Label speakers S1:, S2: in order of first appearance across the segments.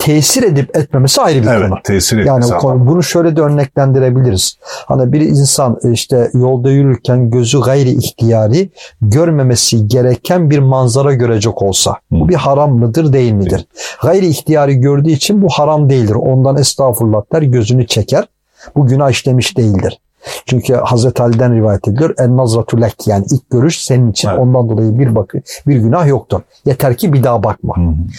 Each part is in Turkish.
S1: tesir edip etmemesi ayrı bir konu.
S2: Tesir etmesi.
S1: Yani bunu şöyle de örneklendirebiliriz. Hani bir insan işte yolda yürürken gözü gayri ihtiyari görmemesi gereken bir manzara görecek olsa bu bir haram mıdır değil midir? Gayri ihtiyari gördüğü için bu haram değildir. Ondan estağfurullah der, gözünü çeker. Bu günah işlemiş değildir. Çünkü Hazreti Ali'den rivayet ediliyor. En nazratu lek, yani ilk görüş senin için. Ondan dolayı bir günah yoktur. Yeter ki bir daha bakma.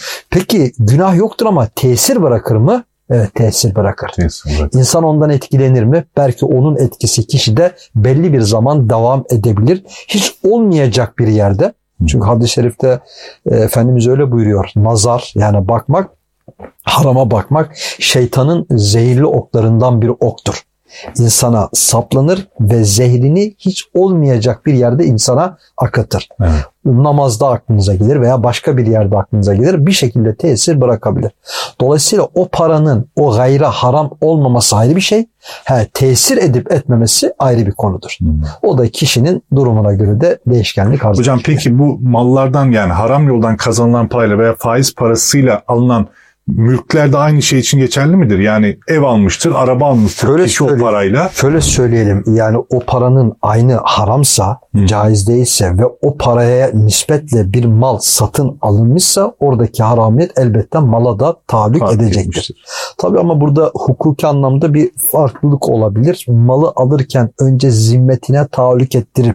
S1: Peki günah yoktur ama tesir bırakır mı? Evet, tesir bırakır. İnsan ondan etkilenir mi? Belki onun etkisi kişide belli bir zaman devam edebilir. Hiç olmayacak bir yerde. Çünkü hadis-i şerifte Efendimiz öyle buyuruyor. Nazar, yani bakmak, harama bakmak şeytanın zehirli oklarından bir oktur. İnsana saplanır ve zehrini hiç olmayacak bir yerde insana akıtır. Evet. Namazda aklınıza gelir veya başka bir yerde aklınıza gelir. Bir şekilde tesir bırakabilir. Dolayısıyla o paranın o gayra haram olmaması ayrı bir şey. Tesir edip etmemesi ayrı bir konudur. O da kişinin durumuna göre de değişkenlik arz ediyor.
S2: Hocam peki bu mallardan, yani haram yoldan kazanılan parayla veya faiz parasıyla alınan mülkler de aynı şey için geçerli midir? Yani ev almıştır, araba almıştır kişi o parayla.
S1: Şöyle söyleyelim, yani o paranın aynı haramsa, caiz değilse ve o paraya nispetle bir mal satın alınmışsa oradaki haramiyet elbette mala da tahallük edecektir. Tabii ama burada hukuki anlamda bir farklılık olabilir. Malı alırken önce zimmetine tahallük ettirip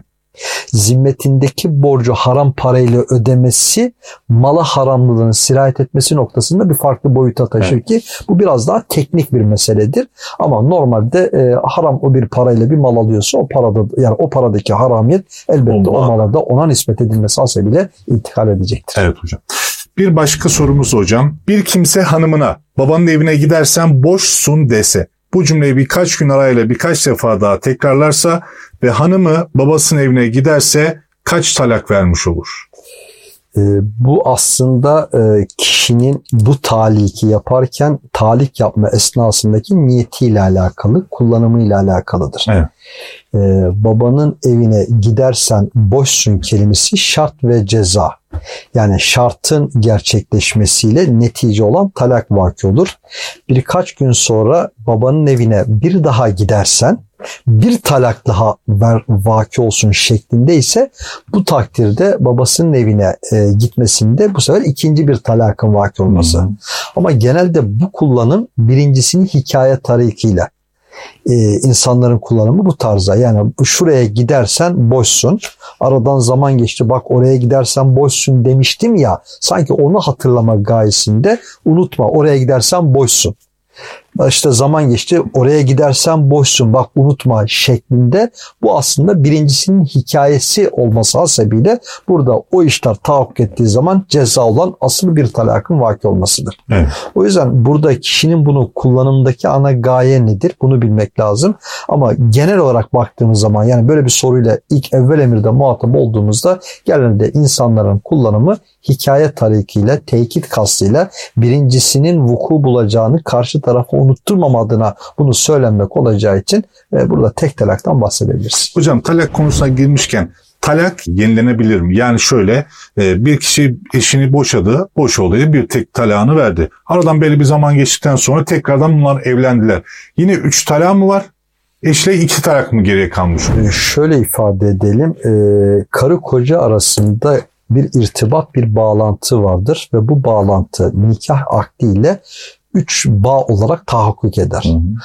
S1: zimmetindeki borcu haram parayla ödemesi mala haramlılığını sirayet etmesi noktasında bir farklı boyuta taşır ki bu biraz daha teknik bir meseledir. Ama normalde haram o bir parayla bir mal alıyorsa o parada, yani o paradaki haramiyet elbette o mala da ona nispet edilmesi hasebiyle intikal edecektir.
S2: Evet hocam. Bir başka sorumuz hocam. Bir kimse hanımına babanın evine gidersen boşsun dese, bu cümleyi birkaç gün arayla birkaç defa daha tekrarlarsa ve hanımı babasının evine giderse kaç talak vermiş olur?
S1: Bu aslında kişinin bu taliki yaparken talik yapma esnasındaki niyetiyle alakalı, kullanımıyla alakalıdır. Evet. Babanın evine gidersen boşsun kelimesi şart ve ceza. Yani şartın gerçekleşmesiyle netice olan talak vaki olur. Birkaç gün sonra babanın evine bir daha gidersen bir talak daha vaki olsun şeklinde ise bu takdirde babasının evine gitmesinde bu sefer ikinci bir talakın vaki olması. Ama genelde bu kullanım birincisinin hikaye tarikiyle. İnsanların kullanımı bu tarza. Yani şuraya gidersen boşsun. Aradan zaman geçti. Bak oraya gidersen boşsun demiştim ya. Sanki onu hatırlama gayesinde unutma. Oraya gidersen boşsun. İşte zaman geçti. Oraya gidersen boşsun. Bak unutma şeklinde. Bu aslında birincisinin hikayesi olması hasebiyle burada o işler tahakkuk ettiği zaman ceza olan asıl bir talakın vaki olmasıdır. Evet. O yüzden burada kişinin bunu kullanımdaki ana gaye nedir? Bunu bilmek lazım. Ama genel olarak baktığımız zaman, yani böyle bir soruyla ilk evvel emirde muhatap olduğumuzda genelde insanların kullanımı hikaye tarikiyle, tekit kastıyla birincisinin vuku bulacağını karşı tarafa unutturmama adına bunu söylenmek olacağı için burada tek talaktan bahsedebiliriz.
S2: Hocam talak konusuna girmişken talak yenilenebilir mi? Yani şöyle, bir kişi eşini boşadı, boş olayı bir tek talağını verdi. Aradan belli bir zaman geçtikten sonra tekrardan bunlar evlendiler. Yine 3 talak mı var? Eşle 2 talak mı geriye kalmış?
S1: Şöyle ifade edelim, karı koca arasında bir irtibat, bir bağlantı vardır ve bu bağlantı nikah akdiyle 3 bağ olarak tahakkuk eder.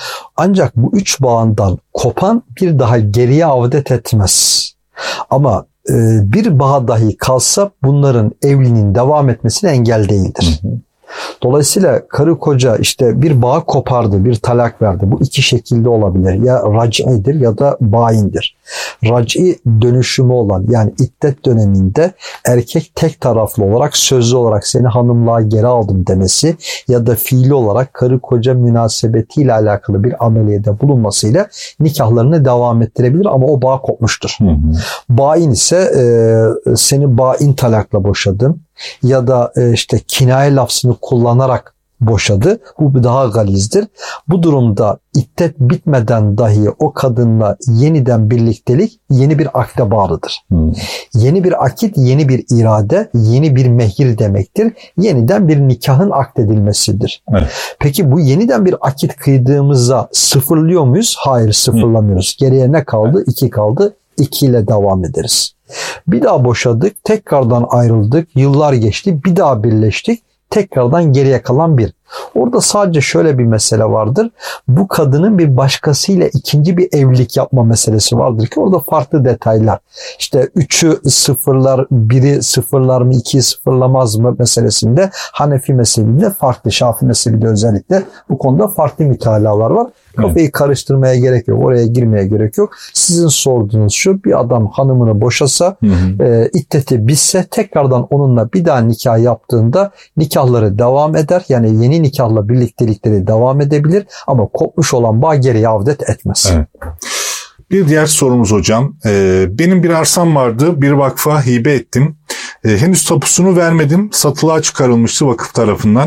S1: Ancak bu 3 bağından kopan bir daha geriye avdet etmez. Ama bir bağ dahi kalsa bunların evliliğinin devam etmesine engel değildir. Dolayısıyla karı koca işte bir bağ kopardı, bir talak verdi. Bu iki şekilde olabilir. Ya rac'idir ya da baindir. Rac'i dönüşümü olan, yani iddet döneminde erkek tek taraflı olarak sözlü olarak seni hanımlığa geri aldım demesi ya da fiili olarak karı koca münasebetiyle alakalı bir ameliyede bulunmasıyla nikahlarını devam ettirebilir ama o bağ kopmuştur. Bain ise seni bain talakla boşadım ya da işte kinaye lafzını kullanarak boşadı. Bu daha galizdir. Bu durumda iddet bitmeden dahi o kadınla yeniden birliktelik yeni bir akde bağlıdır. Yeni bir akit, yeni bir irade, yeni bir mehir demektir. Yeniden bir nikahın akdedilmesidir. Evet. Peki bu yeniden bir akit kıydığımızda sıfırlıyor muyuz? Hayır, sıfırlamıyoruz. Geriye ne kaldı? 2 kaldı. 2 ile devam ederiz. Bir daha boşadık, tekrardan ayrıldık, yıllar geçti, bir daha birleştik, tekrardan geriye kalan 1. Orada sadece şöyle bir mesele vardır. Bu kadının bir başkasıyla ikinci bir evlilik yapma meselesi vardır ki orada farklı detaylar. İşte 3'ü sıfırlar, 1'i sıfırlar mı, 2'yi sıfırlamaz mı meselesinde Hanefi mezhebinde farklı, Şafii mezhebinde özellikle bu konuda farklı mütalalar var. Kafayı karıştırmaya gerek yok. Oraya girmeye gerek yok. Sizin sorduğunuz şu: bir adam hanımını boşasa, iddeti bitse tekrardan onunla bir daha nikah yaptığında nikahları devam eder. Yani yeni nikahla birliktelikleri devam edebilir ama kopmuş olan bağ geriye avdet etmez.
S2: Evet. Bir diğer sorumuz hocam. Benim bir arsam vardı. Bir vakfa hibe ettim. Henüz tapusunu vermedim. Satılığa çıkarılmıştı vakıf tarafından.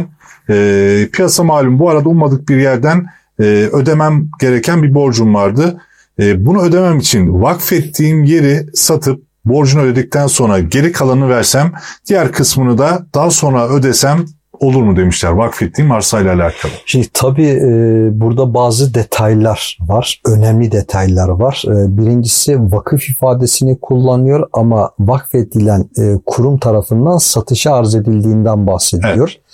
S2: Piyasa malum. Bu arada ummadık bir yerden ödemem gereken bir borcum vardı. Bunu ödemem için vakfettiğim yeri satıp borcunu ödedikten sonra geri kalanını versem, diğer kısmını da daha sonra ödesem olur mu demişler vakfettiğim arsayla alakalı.
S1: Şimdi tabii burada bazı detaylar var. Önemli detaylar var. Birincisi vakıf ifadesini kullanıyor ama vakfedilen kurum tarafından satışa arz edildiğinden bahsediyor. Evet.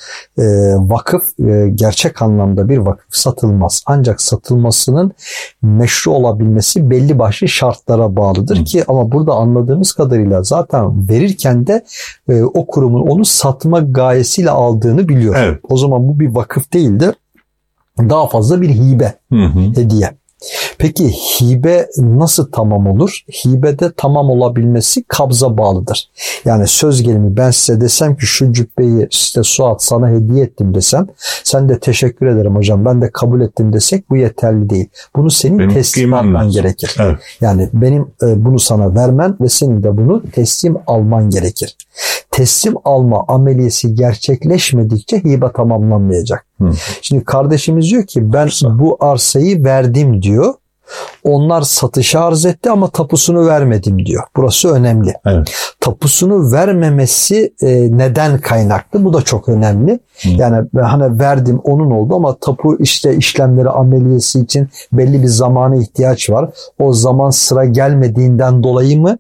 S1: Vakıf gerçek anlamda bir vakıf satılmaz. Ancak satılmasının meşru olabilmesi belli başlı şartlara bağlıdır ki ama burada anladığımız kadarıyla zaten verirken de o kurumun onu satma gayesiyle aldığını biliyor. Evet. O zaman bu bir vakıf değil de daha fazla bir hibe, hediye. Peki hibe nasıl tamam olur? Hibede tamam olabilmesi kabza bağlıdır. Yani söz gelimi ben size desem ki şu cübbeyi işte Suat sana hediye ettim desem, sen de teşekkür ederim hocam ben de kabul ettim desek bu yeterli değil. Bunu senin teslim alman gerekir. Evet. Yani benim bunu sana vermen ve senin de bunu teslim alman gerekir. Teslim alma ameliyesi gerçekleşmedikçe hibe tamamlanmayacak. Şimdi kardeşimiz diyor ki ben bu arsayı verdim diyor. Onlar satışa arz etti ama tapusunu vermedim diyor. Burası önemli. Evet. Tapusunu vermemesi neden kaynaklı? Bu da çok önemli. Yani hani verdim onun oldu ama tapu işte işlemleri ameliyesi için belli bir zamana ihtiyaç var. O zaman sıra gelmediğinden dolayı mı?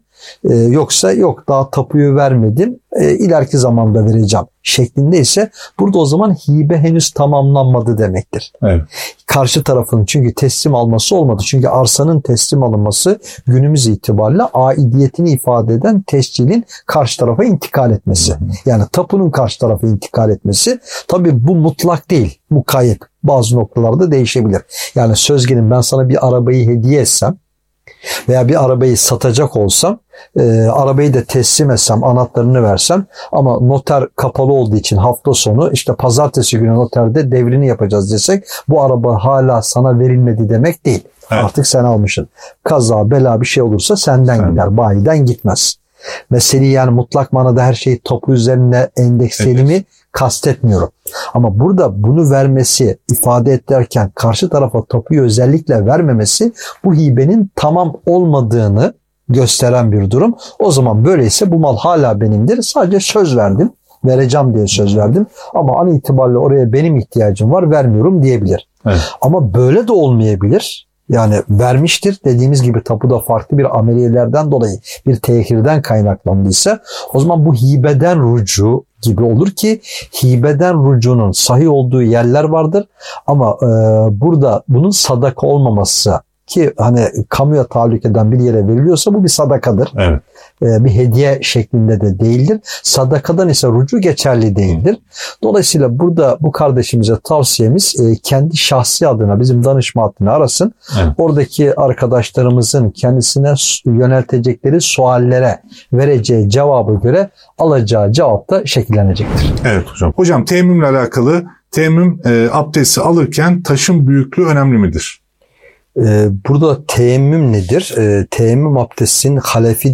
S1: Yoksa yok daha tapuyu vermedim ileriki zamanda vereceğim şeklinde ise burada o zaman hibe henüz tamamlanmadı demektir. Evet. Karşı tarafın çünkü teslim alması olmadı. Çünkü arsanın teslim alınması günümüz itibariyle aidiyetini ifade eden tescilin karşı tarafa intikal etmesi. Yani tapunun karşı tarafa intikal etmesi. Tabii bu mutlak değil. Mukayyet. Bazı noktalarda değişebilir. Yani söz gelimi ben sana bir arabayı hediye etsem veya bir arabayı satacak olsam, arabayı da teslim etsem, anahtarını versem ama noter kapalı olduğu için hafta sonu işte pazartesi günü noterde devrini yapacağız desek bu araba hala sana verilmedi demek değil. Evet. Artık sen almışsın. Kaza, bela bir şey olursa senden gider, bayiden gitmez. Meseleyi yani mutlak manada her şeyi tapu üzerine endeksleyelim mi? Kastetmiyorum. Ama burada bunu vermesi, ifade ederken karşı tarafa tapuyu özellikle vermemesi bu hibenin tamam olmadığını gösteren bir durum. O zaman böyleyse bu mal hala benimdir. Sadece söz verdim. Vereceğim diye söz verdim. Ama an itibariyle oraya benim ihtiyacım var vermiyorum diyebilir. Evet. Ama böyle de olmayabilir. Yani vermiştir dediğimiz gibi tapuda farklı bir ameliyelerden dolayı bir tehirden kaynaklandıysa o zaman bu hibeden rücu gibi olur ki hibeden rücunun sahih olduğu yerler vardır ama burada bunun sadaka olmaması ki hani kamuya tahallük eden bir yere veriliyorsa bu bir sadakadır. Evet. Bir hediye şeklinde de değildir. Sadakadan ise rucu geçerli değildir. Dolayısıyla burada bu kardeşimize tavsiyemiz kendi şahsi adına bizim danışma hattını arasın. Evet. Oradaki arkadaşlarımızın kendisine yöneltecekleri suallere vereceği cevabı göre alacağı cevap da şekillenecektir.
S2: Evet hocam. Hocam teyemmümle alakalı teyemmüm abdesti alırken taşın büyüklüğü önemli midir?
S1: Burada teyemmüm nedir? Teyemmüm abdestin halefidir.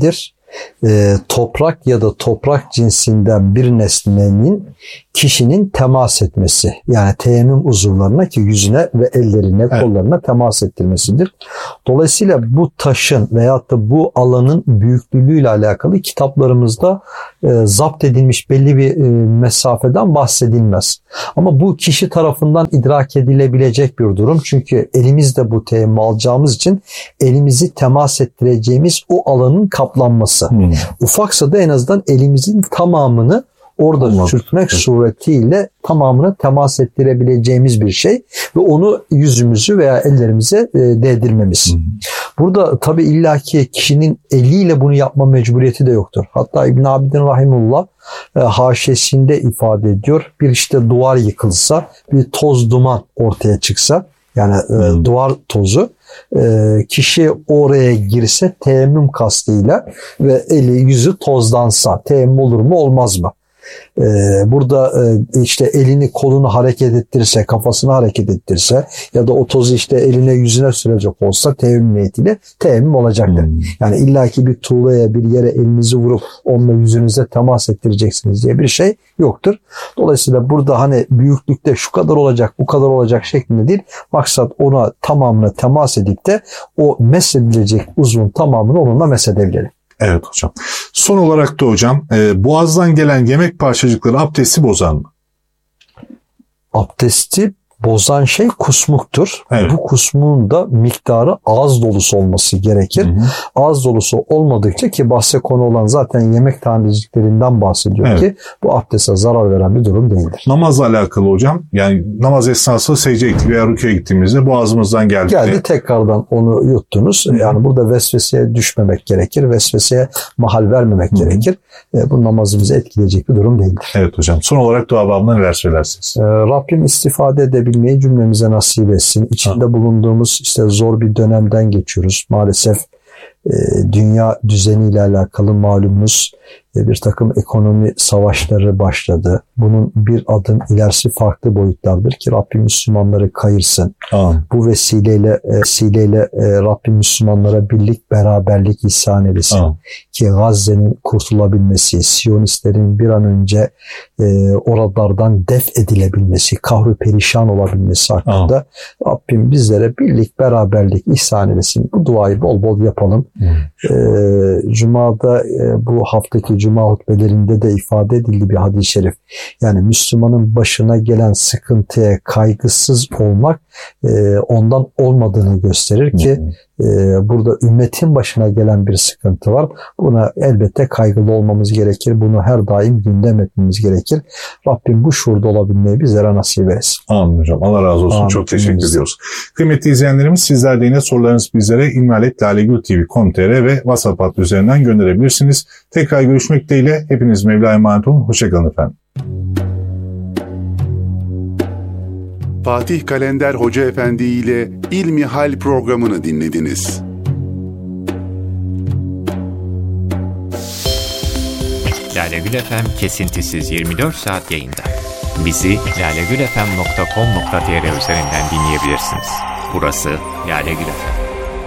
S1: toprak ya da toprak cinsinden bir nesnenin kişinin temas etmesi. Yani teyemmüm uzuvlarına ki yüzüne ve ellerine, kollarına temas ettirmesidir. Dolayısıyla bu taşın veyahut da bu alanın büyüklüğüyle alakalı kitaplarımızda zapt edilmiş belli bir mesafeden bahsedilmez. Ama bu kişi tarafından idrak edilebilecek bir durum. Çünkü elimizde bu teyemmüm alacağımız için elimizi temas ettireceğimiz o alanın kaplanması. Ufaksa da en azından elimizin tamamını orada sürtmek suretiyle tamamına temas ettirebileceğimiz bir şey ve onu yüzümüzü veya ellerimize değdirmemiz. Burada tabii illaki kişinin eliyle bunu yapma mecburiyeti de yoktur. Hatta İbn Abidin Rahimullah haşiyesinde ifade ediyor. Bir işte duvar yıkılsa, bir toz duman ortaya çıksa, yani duvar tozu, kişi oraya girse teyemmüm kastıyla ve eli yüzü tozlansa teyemmüm olur mu olmaz mı? Burada işte elini kolunu hareket ettirse, kafasını hareket ettirse ya da o tozu işte eline yüzüne sürecek olsa teyemmüm niyetiyle teyemmüm olacaktır. Yani illaki bir tuğlaya, bir yere elinizi vurup onunla yüzünüze temas ettireceksiniz diye bir şey yoktur. Dolayısıyla burada hani büyüklükte şu kadar olacak, bu kadar olacak şeklinde değil. Maksat ona tamamına temas edip de o mesedilecek uzvun tamamını onunla mesedebilelim.
S2: Evet hocam. Son olarak da hocam boğazdan gelen yemek parçacıkları abdesti bozar mı?
S1: Abdesti bozan şey kusmuktur.
S2: Evet.
S1: Bu kusmuğun da miktarı ağız dolusu olması gerekir. Ağız dolusu olmadıkça, ki bahse konu olan zaten yemek taneciklerinden bahsediyor ki bu abdeste zarar veren bir durum değildir.
S2: Namazla alakalı hocam, yani namaz esnasında secdeye gittik veya rüküye gittiğimizde boğazımızdan geldi tekrardan onu yuttunuz. Yani burada vesveseye düşmemek gerekir. Vesveseye mahal vermemek gerekir. Bu namazımızı etkileyecek bir durum değildir. Evet hocam. Son olarak dua babında neler söylersiniz?
S1: Rabbim istifade edebilmeyi cümlemize nasip etsin. İçinde bulunduğumuz işte zor bir dönemden geçiyoruz. Maalesef dünya düzeniyle alakalı malumunuz bir takım ekonomi savaşları başladı. Bunun bir adım ilerisi farklı boyutlardır ki Rabbim Müslümanları kayırsın. Bu vesileyle Rabbim Müslümanlara birlik, beraberlik ihsan etsin. Ki Gazze'nin kurtulabilmesi, Siyonistlerin bir an önce oralardan def edilebilmesi, kahru perişan olabilmesi hakkında Rabbim bizlere birlik, beraberlik ihsan etsin. Bu duayı bol bol yapalım. Cuma'da bu haftaki Cuma hutbelerinde de ifade edildi bir hadis-i şerif. Yani Müslümanın başına gelen sıkıntıya kaygısız olmak ondan olmadığını gösterir ki burada ümmetin başına gelen bir sıkıntı var. Buna elbette kaygılı olmamız gerekir. Bunu her daim gündem etmemiz gerekir. Rabbim bu şuurda olabilmeyi bizlere nasip etsin.
S2: Amin hocam. Allah razı olsun. Amin. Çok teşekkür ediyoruz. Kıymetli izleyenlerimiz, sizler de yine sorularınızı bizlere ilmihaletlalegültv.com.tr ve WhatsApp hattı üzerinden gönderebilirsiniz. Tekrar görüşmek dileğiyle. Hepiniz Mevla'ya emanet olun. Hoşçakalın efendim.
S3: Fatih Kalender Hoca Efendi ile İlmihal programını dinlediniz.
S4: Lale Gül FM kesintisiz 24 saat yayında. Bizi lalegülfm.com.tr üzerinden dinleyebilirsiniz. Burası Lale Gül FM.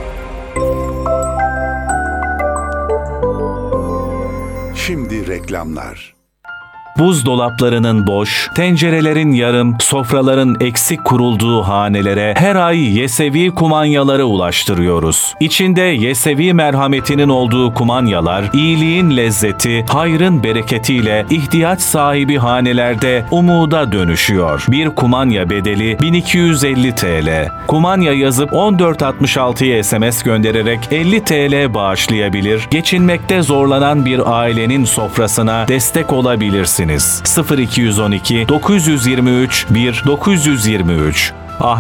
S3: Şimdi reklamlar.
S5: Buzdolaplarının boş, tencerelerin yarım, sofraların eksik kurulduğu hanelere her ay Yesevi kumanyaları ulaştırıyoruz. İçinde Yesevi merhametinin olduğu kumanyalar, iyiliğin lezzeti, hayrın bereketiyle ihtiyaç sahibi hanelerde umuda dönüşüyor. Bir kumanya bedeli 1250 TL. Kumanya yazıp 1466'ya SMS göndererek 50 TL bağışlayabilir, geçinmekte zorlanan bir ailenin sofrasına destek olabilirsiniz. 0212 923 1923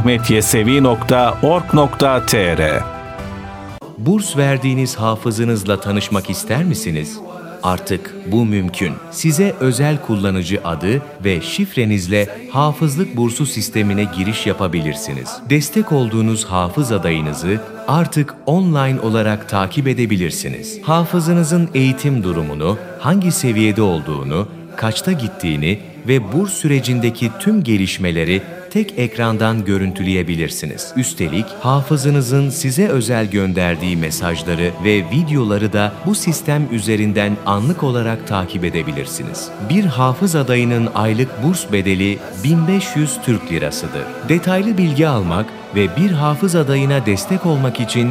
S5: ahmetyesevi.org.tr.
S4: Burs verdiğiniz hafızınızla tanışmak ister misiniz? Artık bu mümkün. Size özel kullanıcı adı ve şifrenizle hafızlık bursu sistemine giriş yapabilirsiniz. Destek olduğunuz hafız adayınızı artık online olarak takip edebilirsiniz. Hafızınızın eğitim durumunu, hangi seviyede olduğunu, kaçta gittiğini ve burs sürecindeki tüm gelişmeleri tek ekrandan görüntüleyebilirsiniz. Üstelik hafızınızın size özel gönderdiği mesajları ve videoları da bu sistem üzerinden anlık olarak takip edebilirsiniz. Bir hafız adayının aylık burs bedeli 1500 Türk Lirasıdır. Detaylı bilgi almak ve bir hafız adayına destek olmak için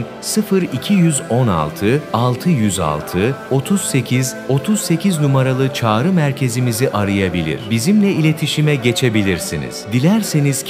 S4: 0216 606 38 38 numaralı çağrı merkezimizi arayabilir. Bizimle iletişime geçebilirsiniz. Dilerseniz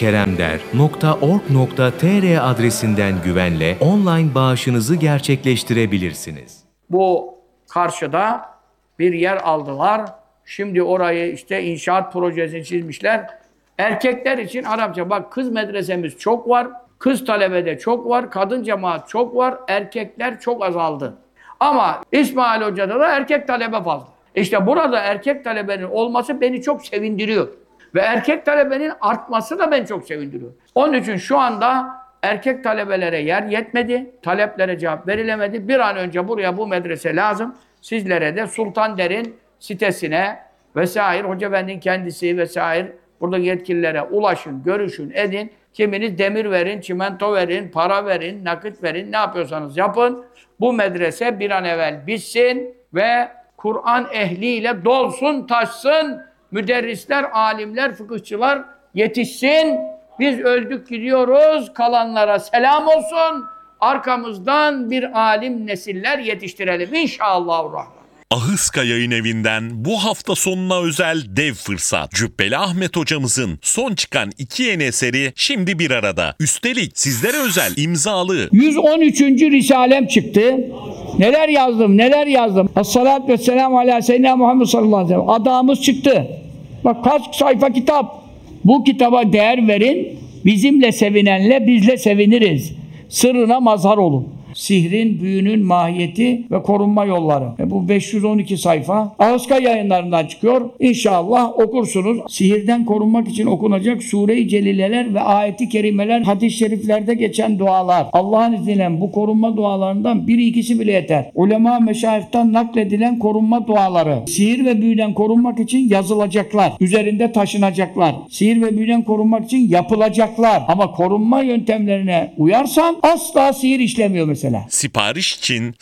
S4: keremder.org.tr adresinden güvenle online bağışınızı gerçekleştirebilirsiniz.
S6: Bu karşıda bir yer aldılar. Şimdi orayı işte inşaat projesini çizmişler. Erkekler için Arapça, bak kız medresemiz çok var, kız talebede çok var, kadın cemaat çok var, erkekler çok azaldı. Ama İsmail Hoca'da da erkek talebe fazla. İşte burada erkek talebenin olması beni çok sevindiriyor. Ve erkek talebenin artması da beni çok sevindiriyor. Onun için şu anda erkek talebelere yer yetmedi, taleplere cevap verilemedi. Bir an önce buraya bu medrese lazım. Sizlere de Sultan Der'in sitesine vesaire, Hoca Efendi'nin kendisi vesaire buradaki yetkililere ulaşın, görüşün, edin. Kiminiz demir verin, çimento verin, para verin, nakit verin, ne yapıyorsanız yapın. Bu medrese bir an evvel bitsin ve Kur'an ehliyle dolsun, taşsın. Müderrisler, alimler, fıkıhçılar yetişsin. Biz öldük gidiyoruz, kalanlara selam olsun. Arkamızdan bir alim nesiller yetiştirelim inşallahurrahman.
S7: Ahıska Yayın Evi'nden bu hafta sonuna özel dev fırsat. Cübbeli Ahmet hocamızın son çıkan 2 yeni eseri şimdi bir arada. Üstelik sizlere özel imzalı
S6: 113. Risalem çıktı. Neler yazdım. Es-salatu vesselamu ala seyyidina Muhammed sallallahu aleyhi ve sellem. Adamız çıktı. Bak kaç sayfa kitap. Bu kitaba değer verin. Bizimle sevinenle bizle seviniriz. Sırrına mazhar olun. Sihrin, büyünün mahiyeti ve korunma yolları. Bu 512 sayfa. Ahıska Yayınlarından çıkıyor. İnşallah okursunuz. Sihirden korunmak için okunacak Sure-i Celileler ve ayet-i kerimeler, hadis-i şeriflerde geçen dualar. Allah'ın izniyle bu korunma dualarından biri ikisi bile yeter. Ulema meşayihten nakledilen korunma duaları. Sihir ve büyüden korunmak için yazılacaklar. Üzerinde taşınacaklar. Sihir ve büyüden korunmak için yapılacaklar. Ama korunma yöntemlerine uyarsan asla sihir işlemiyor mesela.
S7: Sipariş için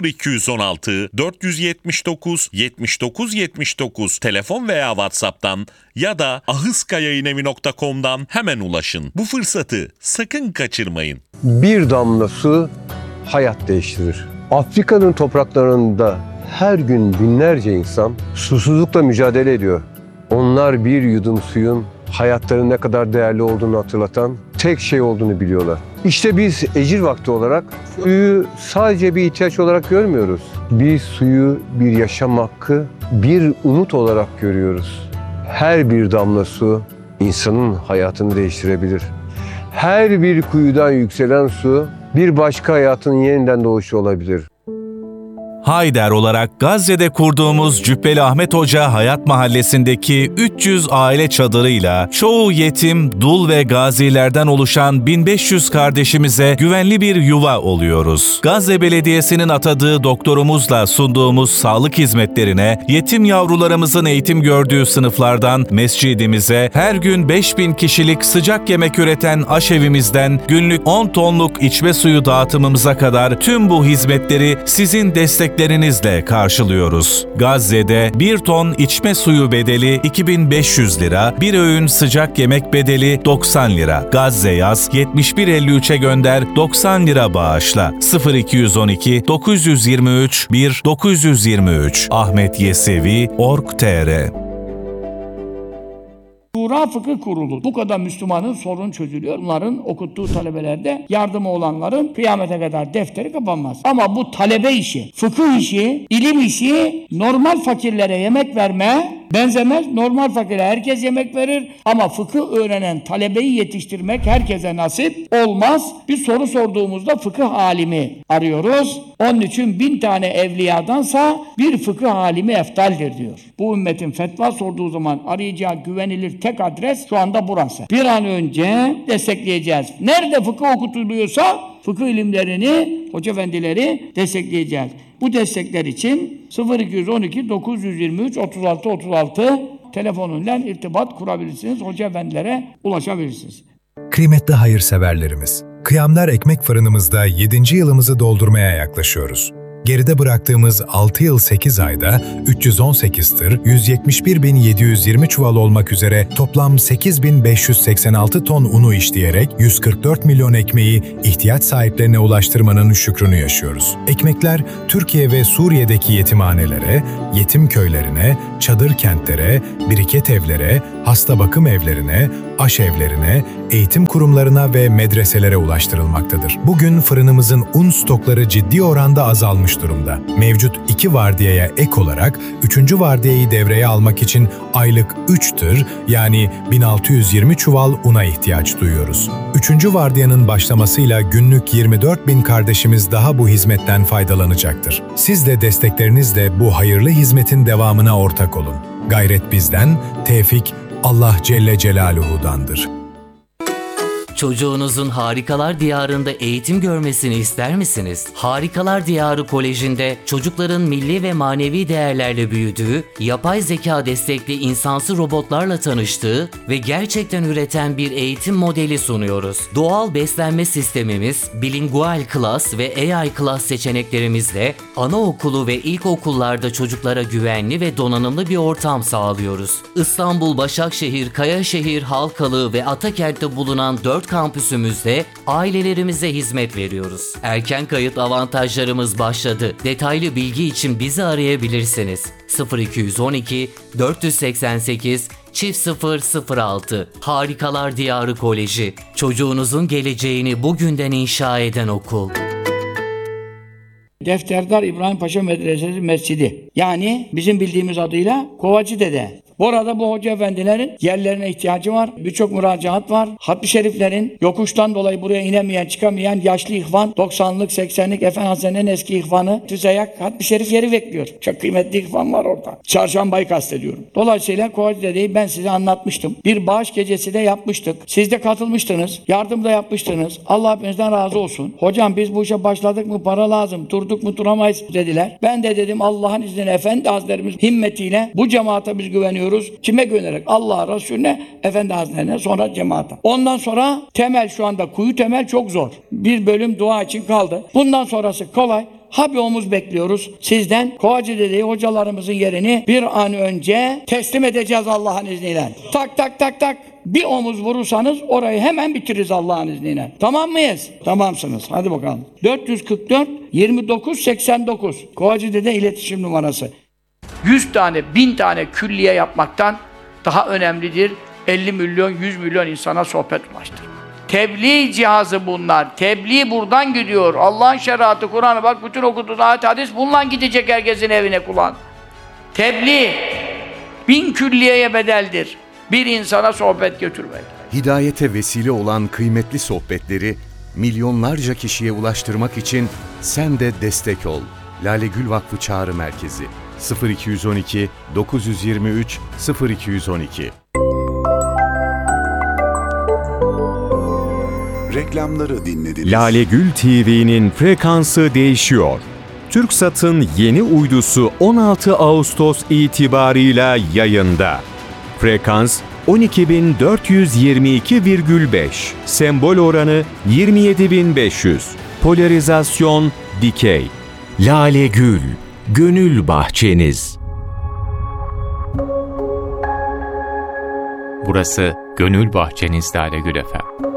S7: 0216 479 79 79 telefon veya WhatsApp'tan ya da ahıskayayinevi.com'dan hemen ulaşın. Bu fırsatı sakın kaçırmayın.
S8: Bir damla su hayat değiştirir. Afrika'nın topraklarında her gün binlerce insan susuzlukla mücadele ediyor. Onlar bir yudum suyun hayatlarının ne kadar değerli olduğunu hatırlatan tek şey olduğunu biliyorlar. İşte biz ecir vakti olarak suyu sadece bir ihtiyaç olarak görmüyoruz. Biz suyu bir yaşam hakkı, bir umut olarak görüyoruz. Her bir damla su insanın hayatını değiştirebilir. Her bir kuyudan yükselen su bir başka hayatın yeniden doğuşu olabilir.
S5: Hayder olarak Gazze'de kurduğumuz Cübbeli Ahmet Hoca Hayat Mahallesi'ndeki 300 aile çadırıyla çoğu yetim, dul ve gazilerden oluşan 1500 kardeşimize güvenli bir yuva oluyoruz. Gazze Belediyesi'nin atadığı doktorumuzla sunduğumuz sağlık hizmetlerine, yetim yavrularımızın eğitim gördüğü sınıflardan mescidimize, her gün 5000 kişilik sıcak yemek üreten aşevimizden günlük 10 tonluk içme suyu dağıtımımıza kadar tüm bu hizmetleri sizin desteklerinizle karşılıyoruz. Gazze'de 1 ton içme suyu bedeli 2500 lira, bir öğün sıcak yemek bedeli 90 lira. Gazze yaz 7153'e gönder, 90 lira bağışla. 0212 923 1 923 ahmetyesevi.org.tr.
S6: Şura Fıkıh Kurulu. Bu kadar Müslümanın sorun çözülüyor. Bunların okuttuğu talebelerde yardımı olanların kıyamete kadar defteri kapanmaz. Ama bu talebe işi, fıkıh işi, ilim işi normal fakirlere yemek verme benzemez. Normal fakire herkes yemek verir ama fıkıh öğrenen talebeyi yetiştirmek herkese nasip olmaz. Bir soru sorduğumuzda fıkıh alimi arıyoruz. Onun için 1000 tane evliyadansa bir fıkıh alimi eftaldir diyor. Bu ümmetin fetva sorduğu zaman arayacağı güvenilir tek adres şu anda burası. Bir an önce destekleyeceğiz. Nerede fıkıh okutuluyorsa fıkıh ilimlerini, hoca efendileri destekleyeceğiz. Bu destekler için 0212 923 36 36 telefonuyla irtibat kurabilirsiniz. Hoca efendilere ulaşabilirsiniz.
S9: Kıymetli hayırseverlerimiz, Kıyamlar Ekmek Fırınımızda 7. yılımızı doldurmaya yaklaşıyoruz. Geride bıraktığımız 6 yıl 8 ayda 318 tır, 171.720 çuval olmak üzere toplam 8.586 ton unu işleyerek 144 milyon ekmeği ihtiyaç sahiplerine ulaştırmanın şükrünü yaşıyoruz. Ekmekler Türkiye ve Suriye'deki yetimhanelere, yetim köylerine, çadır kentlere, biriket evlere, hasta bakım evlerine, aşevlerine, eğitim kurumlarına ve medreselere ulaştırılmaktadır. Bugün fırınımızın un stokları ciddi oranda azalmış durumda. Mevcut 2 vardiyaya ek olarak 3. vardiyayı devreye almak için aylık 3 tır yani 1620 çuval una ihtiyaç duyuyoruz. 3. vardiyanın başlamasıyla günlük 24.000 kardeşimiz daha bu hizmetten faydalanacaktır. Siz de desteklerinizle bu hayırlı hizmetin devamına ortak olun. Gayret bizden, tevfik Allah Celle Celaluhu'dandır.
S10: Çocuğunuzun Harikalar Diyarı'nda eğitim görmesini ister misiniz? Harikalar Diyarı Koleji'nde çocukların milli ve manevi değerlerle büyüdüğü, yapay zeka destekli insansı robotlarla tanıştığı ve gerçekten üreten bir eğitim modeli sunuyoruz. Doğal beslenme sistemimiz, bilingual class ve AI class seçeneklerimizle anaokulu ve ilkokullarda çocuklara güvenli ve donanımlı bir ortam sağlıyoruz. İstanbul, Başakşehir, Kayaşehir, Halkalı ve Atakent'te bulunan 4 kampüsümüzde ailelerimize hizmet veriyoruz. Erken kayıt avantajlarımız başladı. Detaylı bilgi için bizi arayabilirsiniz. 0212 488 0006 Harikalar Diyarı Koleji. Çocuğunuzun geleceğini bugünden inşa eden okul.
S6: Defterdar İbrahim Paşa Medresesi Mescidi. Yani bizim bildiğimiz adıyla Kovacıdede. Bu arada bu hoca efendilerin yerlerine ihtiyacı var. Birçok müracaat var. Hatmi şeriflerin yokuştan dolayı buraya inemeyen, çıkamayan yaşlı ihvan, 90'lık, 80'lik Efendi Hazretleri'nin eski ihvanı Tüzeyak Hatmi şerif yeri bekliyor. Çok kıymetli ihvan var orada. Çarşambayı kastediyorum. Dolayısıyla Kovacıdede'yi ben size anlatmıştım. Bir bağış gecesi de yapmıştık. Siz de katılmıştınız. Yardım da yapmıştınız. Allah hepinizden razı olsun. Hocam biz bu işe başladık mı para lazım. Durduk mu duramayız dediler. Ben de dedim Allah'ın izniyle Efendi Hazretlerimiz himmetiyle bu cemaate biz güveniyoruz. Kime güvenerek? Allah'a, Resulüne, Efendi Hazretlerine, sonra cemaate. Ondan sonra temel şu anda kuyu temel çok zor. Bir bölüm dua için kaldı. Bundan sonrası kolay. Bir omuz bekliyoruz sizden. Kovacıdede'yi hocalarımızın yerini bir an önce teslim edeceğiz Allah'ın izniyle. Tak tak tak tak. Bir omuz vurursanız orayı hemen bitiririz Allah'ın izniyle. Tamam mıyız? Tamamsınız. Hadi bakalım. 444 29 89 Kovacıdede iletişim numarası. 100 tane, 1000 tane külliye yapmaktan daha önemlidir 50 milyon, 100 milyon insana sohbet ulaştırmak. Tebliğ cihazı bunlar. Tebliğ buradan gidiyor. Allah'ın şeriatı, Kur'an'ı bak bütün okuduğun ayet hadis bununla gidecek herkesin evine kulağın. Tebliğ 1000 külliyeye bedeldir. Bir insana sohbet götürmek.
S11: Hidayete vesile olan kıymetli sohbetleri milyonlarca kişiye ulaştırmak için sen de destek ol. Lale Gül Vakfı Çağrı Merkezi 0212 923 0212.
S3: Reklamları dinlediniz.
S12: Lale Gül TV'nin frekansı değişiyor. TürkSat'ın yeni uydusu 16 Ağustos itibarıyla yayında. Frekans 12.422,5. Sembol oranı 27.500. Polarizasyon dikey. Lale Gül, gönül bahçeniz.
S13: Burası Gönül Bahçeniz Lale Gül efendim.